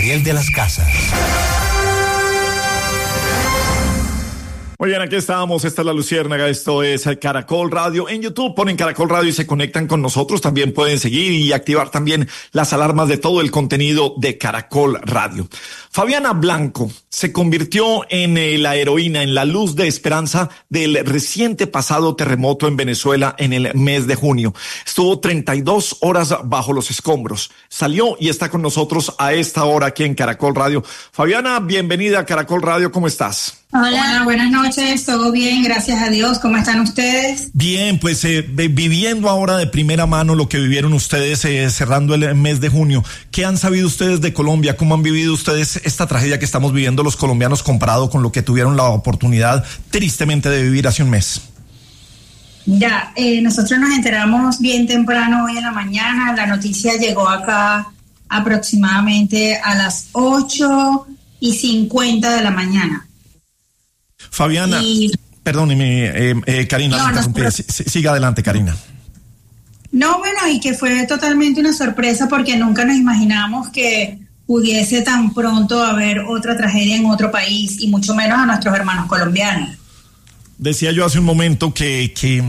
Gabriel de las Casas. Muy bien, aquí estamos, esta es La Luciérnaga, esto es Caracol Radio. En YouTube ponen Caracol Radio y se conectan con nosotros, también pueden seguir y activar también las alarmas de todo el contenido de Caracol Radio. Fabiana Blanco se convirtió en la heroína, en la luz de esperanza del reciente pasado terremoto en Venezuela en el mes de junio. Estuvo 32 horas bajo los escombros, salió y está con nosotros a esta hora aquí en Caracol Radio. Fabiana, bienvenida a Caracol Radio, ¿cómo estás? Hola, buenas noches, todo bien, gracias a Dios, ¿cómo están ustedes? Bien, pues viviendo ahora de primera mano lo que vivieron ustedes cerrando el mes de junio. ¿Qué han sabido ustedes de Colombia? ¿Cómo han vivido ustedes esta tragedia que estamos viviendo los colombianos comparado con lo que tuvieron la oportunidad tristemente de vivir hace un mes? Ya, nosotros nos enteramos bien temprano hoy en la mañana, la noticia llegó acá aproximadamente a las 8:50 de la mañana. Fabiana, perdóneme, Karina, no, siga adelante, Karina. No, bueno, y que fue totalmente una sorpresa porque nunca nos imaginamos que pudiese tan pronto haber otra tragedia en otro país y mucho menos a nuestros hermanos colombianos. Decía yo hace un momento que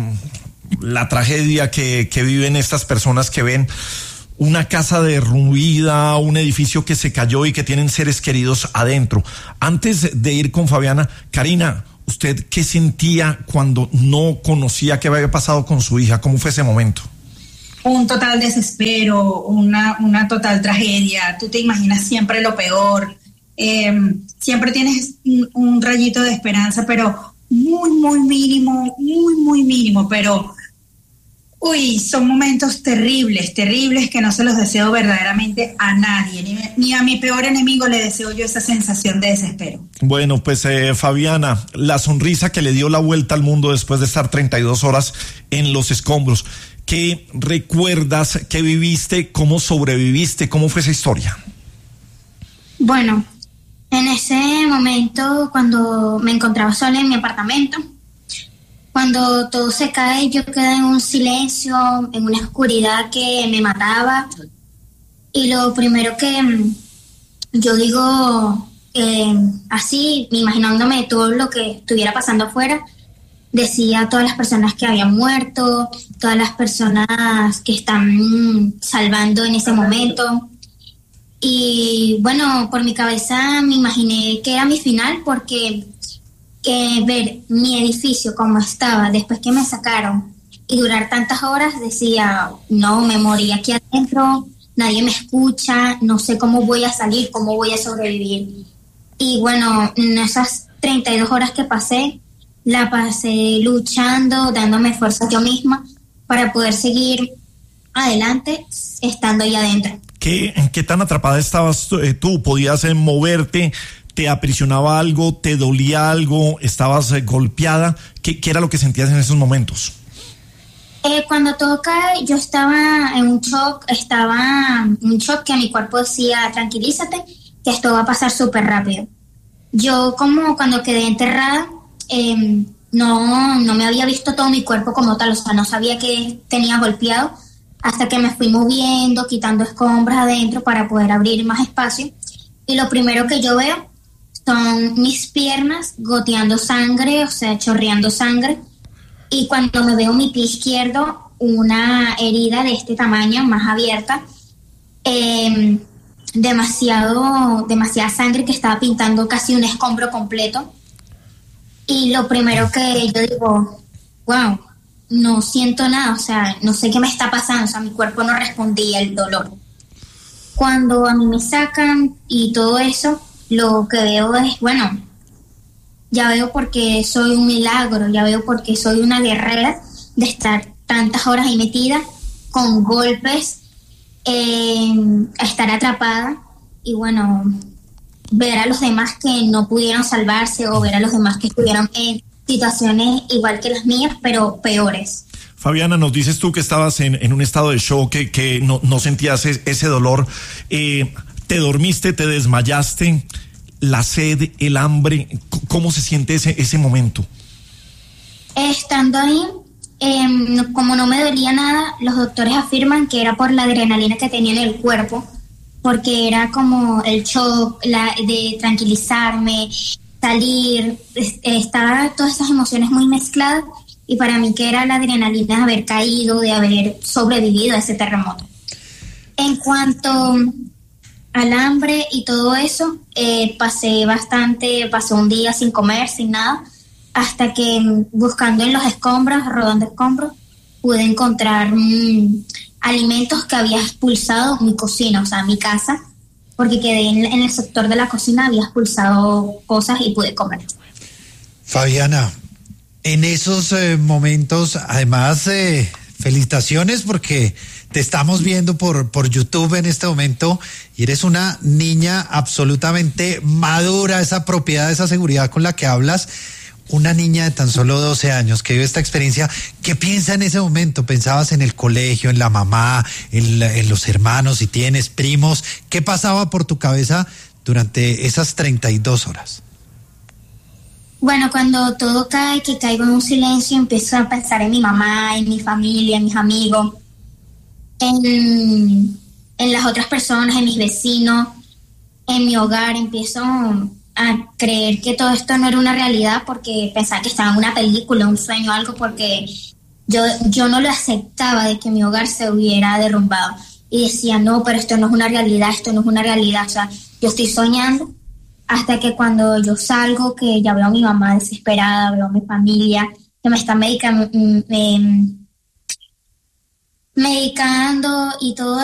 la tragedia que viven estas personas que ven una casa derruida, un edificio que se cayó y que tienen seres queridos adentro. Antes de ir con Fabiana, Karina, ¿usted qué sentía cuando no conocía qué había pasado con su hija? ¿Cómo fue ese momento? Un total desespero, una total tragedia. Tú te imaginas siempre lo peor. Siempre tienes un rayito de esperanza, pero muy mínimo, pero son momentos terribles que no se los deseo verdaderamente a nadie, ni a mi peor enemigo le deseo yo esa sensación de desespero. Bueno, pues Fabiana, la sonrisa que le dio la vuelta al mundo después de estar 32 horas en los escombros. ¿Qué recuerdas? ¿Qué viviste? ¿Cómo sobreviviste? ¿Cómo fue esa historia? Bueno, en ese momento, cuando me encontraba sola en mi apartamento, cuando todo se cae, yo quedé en un silencio, en una oscuridad que me mataba. Y lo primero que yo digo, así, imaginándome todo lo que estuviera pasando afuera, decía a todas las personas que habían muerto, todas las personas que están salvando en ese momento. Y bueno, por mi cabeza me imaginé que era mi final, porque ver mi edificio como estaba después que me sacaron y durar tantas horas, decía, no, me morí aquí adentro, nadie me escucha, no sé cómo voy a salir, cómo voy a sobrevivir. Y bueno, en esas 32 horas que pasé, la pasé luchando, dándome fuerza yo misma para poder seguir adelante estando ahí adentro. ¿Qué tan atrapada estabas tú? ¿Podías moverte? ¿Te aprisionaba algo? ¿Te dolía algo? ¿Estabas golpeada? ¿Qué era lo que sentías en esos momentos? Cuando todo cae, yo estaba en un shock, que mi cuerpo decía, tranquilízate, que esto va a pasar súper rápido. Yo como cuando quedé enterrada, no me había visto todo mi cuerpo como tal, o sea, no sabía que tenía golpeado, hasta que me fui moviendo, quitando escombros adentro para poder abrir más espacio. Y lo primero que yo veo son mis piernas goteando sangre, o sea, chorreando sangre. Y cuando me veo mi pie izquierdo, una herida de este tamaño, más abierta, demasiada sangre que estaba pintando casi un escombro completo. Y lo primero que yo digo, wow, no siento nada, o sea, no sé qué me está pasando, o sea, mi cuerpo no respondía al dolor. Cuando a mí me sacan y todo eso, lo que veo es, bueno, ya veo por qué soy un milagro, ya veo por qué soy una guerrera de estar tantas horas ahí metida, con golpes, estar atrapada y bueno, ver a los demás que no pudieron salvarse o ver a los demás que estuvieron en situaciones igual que las mías, pero peores. Fabiana, nos dices tú que estabas en un estado de shock, que no sentías ese dolor. ¿Te dormiste, te desmayaste? ¿La sed, el hambre? ¿Cómo se siente ese momento? Estando ahí, como no me dolía nada, los doctores afirman que era por la adrenalina que tenía en el cuerpo, porque era como el shock, de tranquilizarme, salir, estaba todas esas emociones muy mezcladas, y para mí que era la adrenalina de haber caído, de haber sobrevivido a ese terremoto. En cuanto al hambre y todo eso, pasé un día sin comer, sin nada, hasta que buscando en los escombros, rodando escombros, pude encontrar alimentos que había expulsado mi cocina, o sea, mi casa, porque quedé en el sector de la cocina, había expulsado cosas y pude comer. Fabiana, en esos momentos, además, felicitaciones porque te estamos viendo por YouTube en este momento y eres una niña absolutamente madura, esa propiedad, esa seguridad con la que hablas. Una niña de tan solo 12 años que vive esta experiencia, ¿qué piensa en ese momento? ¿Pensabas en el colegio, en la mamá, en los hermanos, si tienes primos? ¿Qué pasaba por tu cabeza durante esas 32 horas? Bueno, cuando todo cae, que caigo en un silencio, empiezo a pensar en mi mamá, en mi familia, en mis amigos, en las otras personas, en mis vecinos, en mi hogar. Empiezo a creer que todo esto no era una realidad, porque pensaba que estaba en una película, un sueño, algo, porque yo no lo aceptaba de que mi hogar se hubiera derrumbado. Y decía, no, pero esto no es una realidad, o sea, yo estoy soñando, hasta que cuando yo salgo, que ya veo a mi mamá desesperada, veo a mi familia, que me está medicando y todo